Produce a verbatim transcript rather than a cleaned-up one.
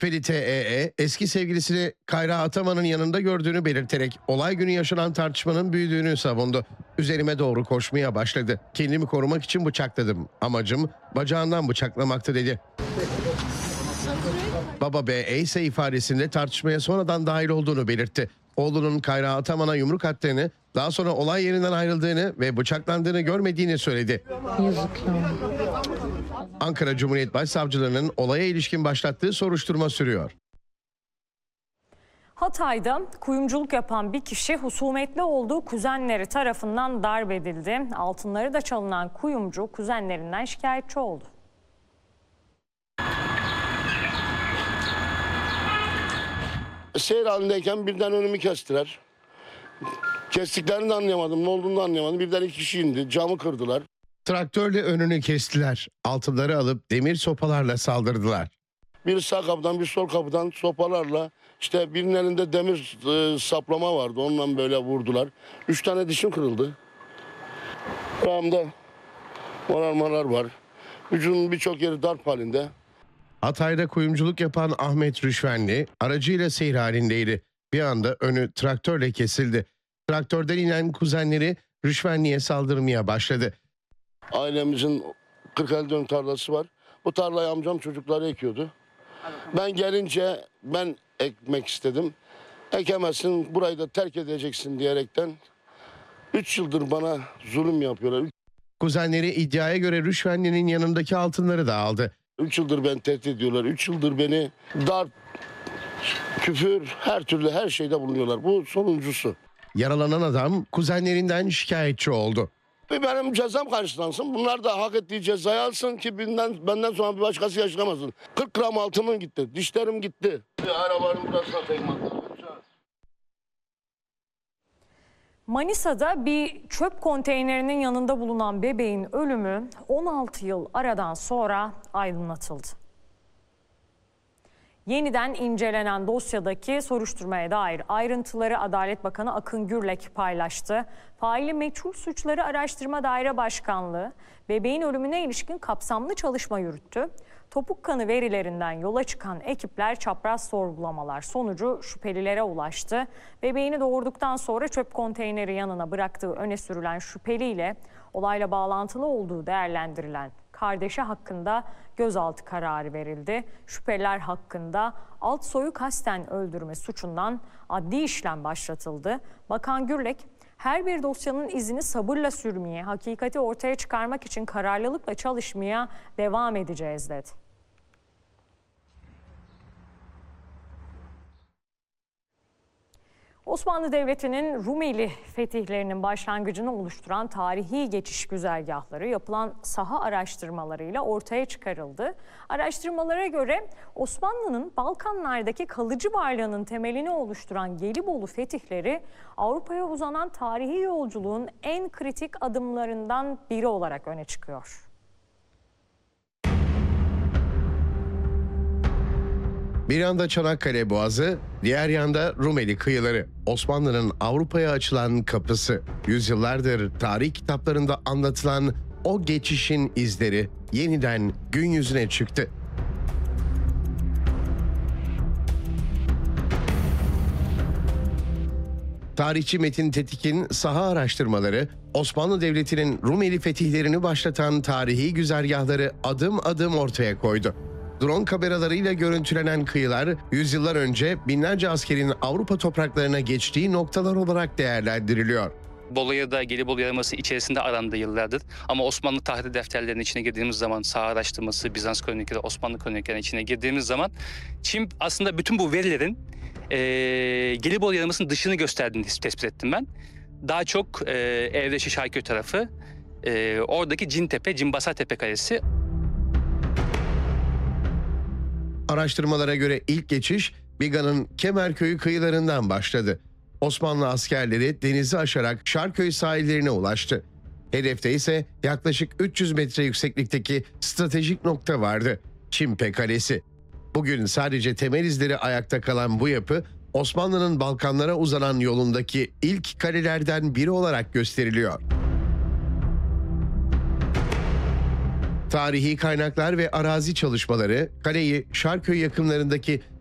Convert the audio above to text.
Fedi T E E eski sevgilisini Kayra Ataman'ın yanında gördüğünü belirterek olay günü yaşanan tartışmanın büyüdüğünü savundu. Üzerime doğru koşmaya başladı. Kendimi korumak için bıçakladım. Amacım bacağından bıçaklamaktı dedi. Baba B E ise ifadesinde tartışmaya sonradan dahil olduğunu belirtti. Oğlunun Kayra Ataman'a yumruk attığını, daha sonra olay yerinden ayrıldığını ve bıçaklandığını görmediğini söyledi. Yazık ya. Ankara Cumhuriyet Başsavcılığı'nın olaya ilişkin başlattığı soruşturma sürüyor. Hatay'da kuyumculuk yapan bir kişi husumetli olduğu kuzenleri tarafından darp edildi. Altınları da çalınan kuyumcu kuzenlerinden şikayetçi oldu. Seyir halindeyken birden önümü kestiler. Kestiklerini de anlayamadım, ne olduğunu da anlayamadım. Birden iki kişi indi, camı kırdılar. Traktörle önünü kestiler. Altınları alıp demir sopalarla saldırdılar. Bir sağ kapıdan, bir sol kapıdan sopalarla, işte birinin elinde demir e, saplama vardı. Onunla böyle vurdular. Üç tane dişim kırıldı. Kulağımda morarmalar var. Vücudun birçok yeri darp halinde. Hatay'da kuyumculuk yapan Ahmet Rüşvenli aracıyla seyir halindeydi. Bir anda önü traktörle kesildi. Traktörden inen kuzenleri Rüşvenli'ye saldırmaya başladı. Ailemizin kırk elli dönüm tarlası var. Bu tarlayı amcam çocukları ekiyordu. Ben gelince ben ekmek istedim. Ekemezsin, burayı da terk edeceksin diyerekten üç yıldır bana zulüm yapıyorlar. Kuzenleri iddiaya göre Rüşvenli'nin yanındaki altınları da aldı. Üç yıldır beni tehdit ediyorlar. Üç yıldır beni darp, küfür, her türlü her şeyde bulunuyorlar. Bu sonuncusu. Yaralanan adam kuzenlerinden şikayetçi oldu. Ve benim cezam karşılansın. Bunlar da hak ettiği cezayı alsın ki benden, benden sonra bir başkası yaşamasın. kırk gram altınım gitti, dişlerim gitti. Arabanın burasına tekme attı. Manisa'da bir çöp konteynerinin yanında bulunan bebeğin ölümü on altı yıl aradan sonra aydınlatıldı. Yeniden incelenen dosyadaki soruşturmaya dair ayrıntıları Adalet Bakanı Akın Gürlek paylaştı. Faili meçhul suçları araştırma daire başkanlığı bebeğin ölümüne ilişkin kapsamlı çalışma yürüttü. Topuk kanı verilerinden yola çıkan ekipler çapraz sorgulamalar sonucu şüphelilere ulaştı. Bebeğini doğurduktan sonra çöp konteyneri yanına bıraktığı öne sürülen şüpheliyle olayla bağlantılı olduğu değerlendirilen kardeşi hakkında gözaltı kararı verildi. Şüpheliler hakkında alt soyu kasten öldürme suçundan adli işlem başlatıldı. Bakan Gürlek, her bir dosyanın izini sabırla sürmeye, hakikati ortaya çıkarmak için kararlılıkla çalışmaya devam edeceğiz dedi. Osmanlı Devleti'nin Rumeli fetihlerinin başlangıcını oluşturan tarihi geçiş güzergahları yapılan saha araştırmalarıyla ortaya çıkarıldı. Araştırmalara göre Osmanlı'nın Balkanlardaki kalıcı varlığının temelini oluşturan Gelibolu fetihleri Avrupa'ya uzanan tarihi yolculuğun en kritik adımlarından biri olarak öne çıkıyor. Bir yanda Çanakkale Boğazı, diğer yanda Rumeli kıyıları. Osmanlı'nın Avrupa'ya açılan kapısı. Yüzyıllardır tarih kitaplarında anlatılan o geçişin izleri yeniden gün yüzüne çıktı. Tarihçi Metin Tetik'in saha araştırmaları, Osmanlı Devleti'nin Rumeli fetihlerini başlatan tarihi güzergahları adım adım ortaya koydu. Drone kameralarıyla görüntülenen kıyılar, yüzyıllar önce binlerce askerin Avrupa topraklarına geçtiği noktalar olarak değerlendiriliyor. Bolu ya da Gelibolu Yarımadası içerisinde arandı yıllardır. Ama Osmanlı tarih defterlerinin içine girdiğimiz zaman, saha araştırması, Bizans kronikleri, Osmanlı kroniklerinin içine girdiğimiz zaman Çin aslında bütün bu verilerin e, Gelibolu Yarımadası'nın dışını gösterdiğini tespit ettim ben. Daha çok e, Evreşi Şarköy tarafı, e, oradaki Cintepe, Cinbasartepe Kalesi. Araştırmalara göre ilk geçiş Biga'nın Kemerköy'ü kıyılarından başladı. Osmanlı askerleri denizi aşarak Şarköy sahillerine ulaştı. Hedefte ise yaklaşık üç yüz metre yükseklikteki stratejik nokta vardı. Çimpe Kalesi. Bugün sadece temel izleri ayakta kalan bu yapı Osmanlı'nın Balkanlara uzanan yolundaki ilk kalelerden biri olarak gösteriliyor. Tarihi kaynaklar ve arazi çalışmaları kaleyi Şarköy yakınlarındaki